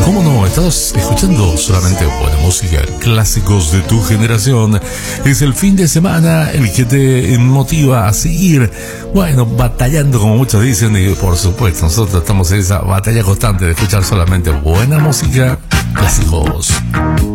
¿Cómo no? Estás escuchando solamente buena música, clásicos de tu generación. Es el fin de semana el que te motiva a seguir, bueno, batallando, como muchos dicen, y por supuesto nosotros estamos en esa batalla constante de escuchar solamente buena música, clásicos.